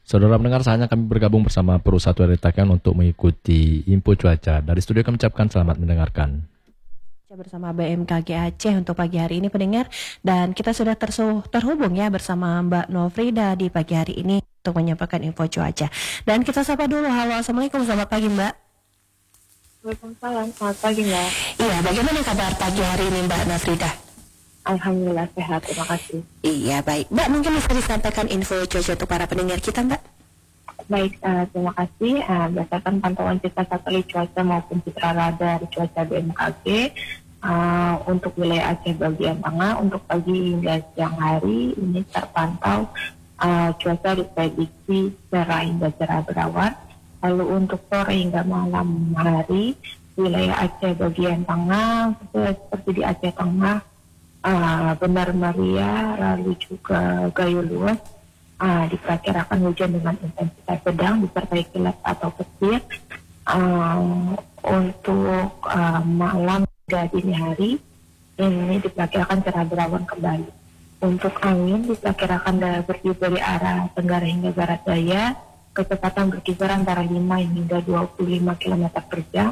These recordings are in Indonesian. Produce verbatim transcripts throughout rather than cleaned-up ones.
Saudara mendengar, saatnya kami bergabung bersama Pro satu R I Takengon untuk mengikuti info cuaca. Dari studio kami ucapkan selamat mendengarkan. Bersama B M K G Aceh untuk pagi hari ini pendengar, dan kita sudah tersu- terhubung ya bersama Mbak Nofrida di pagi hari ini untuk menyampaikan info cuaca. Dan kita sapa dulu. Halo, assalamualaikum, selamat pagi Mbak. Waalaikumsalam, selamat pagi Mbak. Iya, bagaimana kabar pagi hari ini Mbak Nofrida? Alhamdulillah sehat, terima kasih. Iya baik, Mbak mungkin bisa disampaikan info cuaca untuk para pendengar kita Mbak. Baik, uh, terima kasih. Uh, berdasarkan pantauan kita satelit cuaca maupun citra radar cuaca B M K G uh, untuk wilayah Aceh bagian tengah untuk pagi hingga siang hari ini terpantau uh, cuaca diprediksi cerah hingga cerah berawan. Lalu untuk sore hingga malam hari wilayah Aceh bagian tengah seperti di Aceh Tengah, uh, Benar Meriah, lalu juga Gayo Luas, Uh, diperkirakan hujan dengan intensitas sedang disertai kilat atau petir. Uh, untuk uh, malam hingga dini hari ini diperkirakan cerah berawan kembali. Untuk angin diperkirakan bertiup dari arah tenggara hingga barat daya, kecepatan berkisar antara lima hingga dua puluh lima kilometer per jam.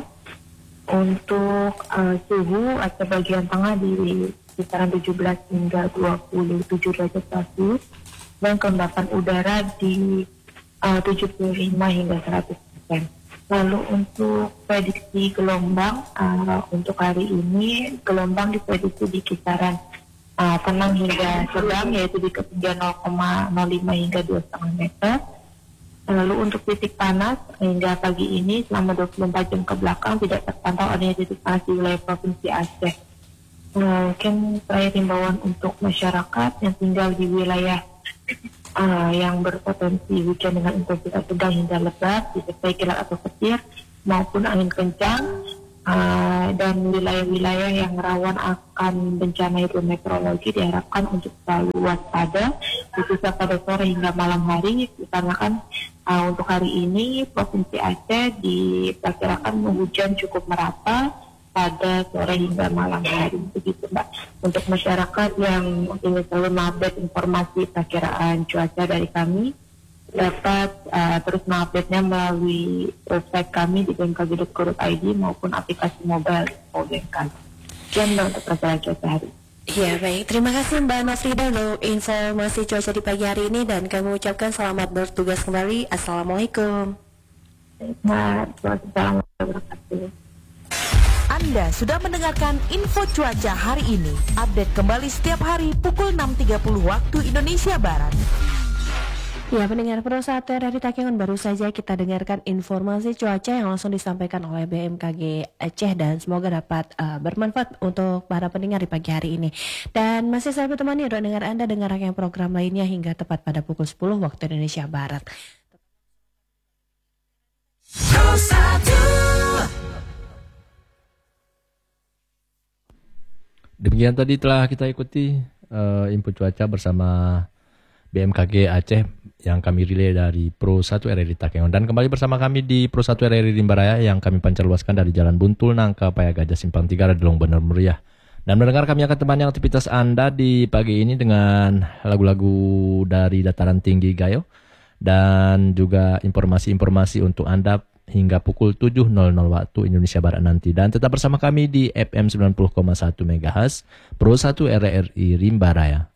Untuk uh, suhu Aceh bagian tengah di kisaran tujuh belas hingga dua puluh tujuh derajat Celcius, dan kelembapan udara di uh, tujuh puluh lima hingga seratus persen. Lalu untuk prediksi gelombang uh, untuk hari ini, gelombang diprediksi di kisaran uh, tenang hingga sedang, yaitu di ketinggian nol koma nol lima hingga dua koma lima meter. Lalu untuk titik panas hingga pagi ini selama dua puluh empat jam ke belakang tidak terpantau adanya titik panas di wilayah Provinsi Aceh. Uh, mungkin saya himbauan untuk masyarakat yang tinggal di wilayah Uh, yang berpotensi hujan dengan intensitas sedang hingga lebat disertai kilat atau petir maupun angin kencang, uh, dan wilayah-wilayah yang rawan akan bencana hidrometeorologi diharapkan untuk selalu waspada khususnya pada sore hingga malam hari, dikarenakan uh, untuk hari ini Provinsi Aceh diperkirakan hujan cukup merata pada sore hingga malam hari, begitu Mbak. Untuk masyarakat yang ingin selalu mengupdate informasi perkiraan cuaca dari kami, dapat uh, terus mengupdate-nya melalui website kami di b m k g dot co dot i d maupun aplikasi mobile B M K G. Sekian Mbak untuk perkiraan cuaca hari. Iya baik, terima kasih Mbak Nofrida untuk informasi cuaca di pagi hari ini, dan kami ucapkan selamat bertugas kembali. Assalamualaikum. Selamat warahmatullahi wabarakatuh. Anda sudah mendengarkan info cuaca hari ini. Update kembali setiap hari pukul enam tiga puluh waktu Indonesia Barat. Ya, pendengar Pro satu R I Takengon, baru saja kita dengarkan informasi cuaca yang langsung disampaikan oleh B M K G Aceh, dan semoga dapat uh, bermanfaat untuk para pendengar di pagi hari ini. Dan masih saya ditemani untuk dengar Anda dengar rangkaian program lainnya hingga tepat pada pukul sepuluh waktu Indonesia Barat. Pro satu. Demikian tadi telah kita ikuti uh, info cuaca bersama B M K G Aceh yang kami relay dari Pro satu R I Takengon. Dan kembali bersama kami di Pro satu R I Rimba Raya yang kami pancarluaskan dari Jalan Buntul Nangka Paya Gajah Simpang tiga Radilong Benar Meriah. Dan mendengar, kami akan temani aktivitas Anda di pagi ini dengan lagu-lagu dari dataran tinggi Gayo, dan juga informasi-informasi untuk Anda hingga pukul tujuh waktu Indonesia Barat nanti. Dan tetap bersama kami di F M sembilan puluh koma satu megahertz Pro satu R R I Rimba Raya.